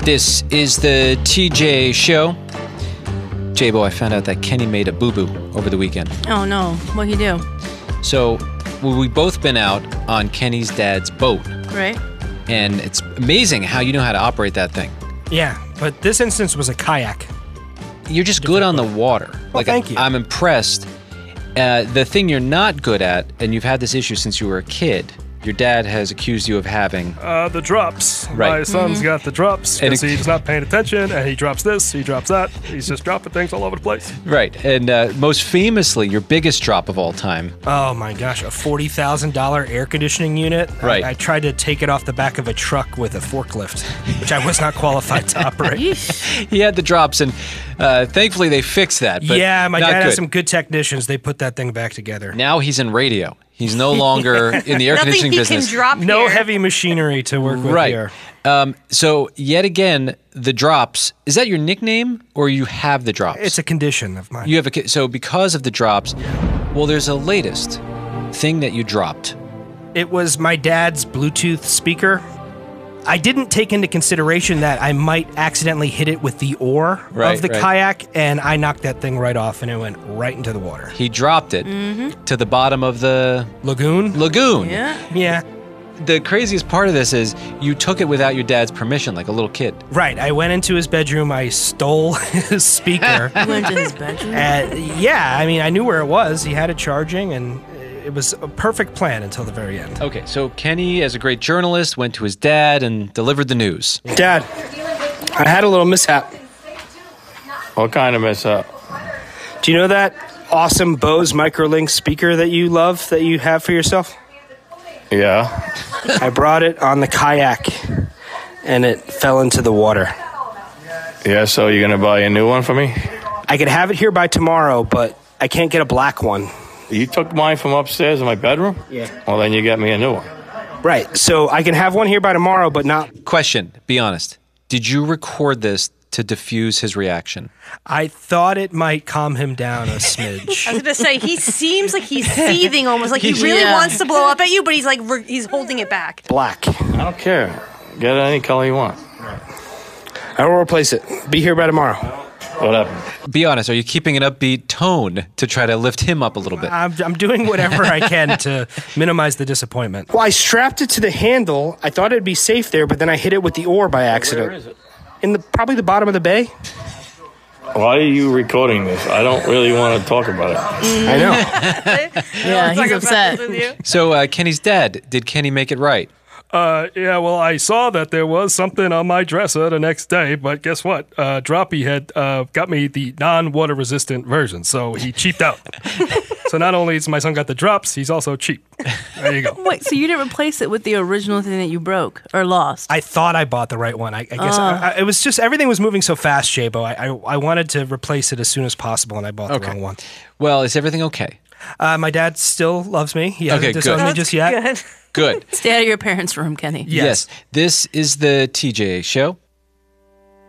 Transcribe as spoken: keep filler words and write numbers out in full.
This is the T J Show. J-Bo, I found out that Kenny made a boo-boo over the weekend. Oh, no. What'd he do? So, well, we've both been out on Kenny's dad's boat. Right. And it's amazing how you know how to operate that thing. Yeah, but this instance was a kayak. You're just good on the water. Well, like, thank you. I'm impressed. Uh, the thing you're not good at, and you've had this issue since you were a kid, your dad has accused you of having... Uh, the drops. Right. My son's got the drops And because it- he's not paying attention, and he drops this, he drops that. He's just dropping things all over the place. Right. And uh, most famously, your biggest drop of all time. Oh my gosh, a forty thousand dollars air conditioning unit. Right. I, I tried to take it off the back of a truck with a forklift, which I was not qualified to operate. He had the drops, and uh, thankfully they fixed that. But Yeah, my not dad good. has some good technicians. They put that thing back together. Now he's in radio. He's no longer in the air Nothing conditioning he business. can drop No here. heavy machinery to work with Right. here. Um, so yet again, the drops. Is that your nickname, or you have the drops? It's a condition of mine. You have a ki- so because of the drops. Well, there's a latest thing that you dropped. It was my dad's Bluetooth speaker. I didn't take into consideration that I might accidentally hit it with the oar Right, of the right. kayak, and I knocked that thing right off, and it went right into the water. He dropped it to the bottom of the Lagoon? lagoon. Yeah. Yeah. The craziest part of this is you took it without your dad's permission, like a little kid. Right. I went into his bedroom. I stole his speaker. He went to his bedroom. And yeah, I mean, I knew where it was. He had it charging, and it was a perfect plan until the very end. Okay, so Kenny, as a great journalist, went to his dad and delivered the news. Dad, I had a little mishap. What kind of mishap? Do you know that awesome Bose Microlink speaker that you love, that you have for yourself? Yeah. I brought it on the kayak, and it fell into the water. Yeah, so you're going to buy a new one for me? I could have it here by tomorrow, but I can't get a black one. You took mine from upstairs in my bedroom? Yeah. Well, then you get me a new one. Right, so I can have one here by tomorrow, but not... Question, be honest. Did you record this to diffuse his reaction? I thought it might calm him down a I smidge. was going to say, he seems like he's seething almost, like he really Yeah. wants to blow up at you, but he's like, re- he's holding it back. Black. I don't care. Get any color you want. I will replace it. Be here by tomorrow. Whatever. Be honest, are you keeping an upbeat tone to try to lift him up a little bit? I'm, I'm doing whatever I can to minimize the disappointment. Well, I strapped it to the handle. I thought it'd be safe there, but then I hit it with the oar by accident. Where is it? In the probably the bottom of the bay. Why are you recording this? I don't really want to talk about it. I know. Yeah, he's upset. So uh, Kenny's dad, did Kenny make it right? Uh, yeah, well, I saw that there was something on my dresser the next day, but guess what? Uh, Droppy had uh, got me the non-water resistant version, so he cheaped out. So not only has my son got the drops, he's also cheap. There you go. Wait, so you didn't replace it with the original thing that you broke or lost? I thought I bought the right one. I, I guess I, I, it was just everything was moving so fast, J-Bo. I, I I wanted to replace it as soon as possible, and I bought the Okay. wrong one. Well, is everything okay? Uh, my dad still loves me. He hasn't Okay, disowned good. me just yet. Good. Good. Stay out of your parents' room, Kenny. Yes. This is the T J Show.